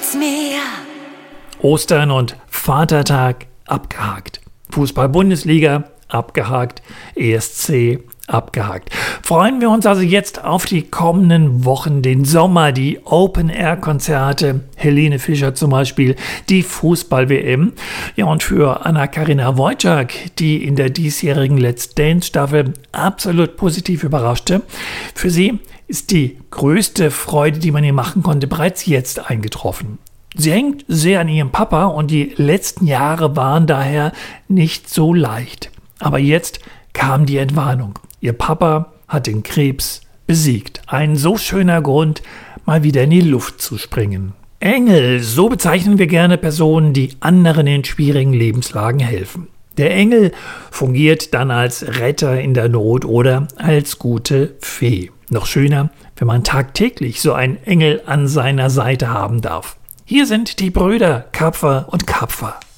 aus mir. Ostern und Vatertag abgehakt. Fußball-Bundesliga abgehakt. ESC abgehakt. Freuen wir uns also jetzt auf die kommenden Wochen, den Sommer, die Open-Air-Konzerte, Helene Fischer zum Beispiel, die Fußball-WM. Ja, und für Anna-Karina Wojcik, die in der diesjährigen Let's Dance-Staffel absolut positiv überraschte, für sie ist die größte Freude, die man ihr machen konnte, bereits jetzt eingetroffen. Sie hängt sehr an ihrem Papa und die letzten Jahre waren daher nicht so leicht. Aber jetzt kam die Entwarnung. Ihr Papa hat den Krebs besiegt. Ein so schöner Grund, mal wieder in die Luft zu springen. Engel, so bezeichnen wir gerne Personen, die anderen in schwierigen Lebenslagen helfen. Der Engel fungiert dann als Retter in der Not oder als gute Fee. Noch schöner, wenn man tagtäglich so einen Engel an seiner Seite haben darf. Hier sind die Brüder Kapfer und Kapfer.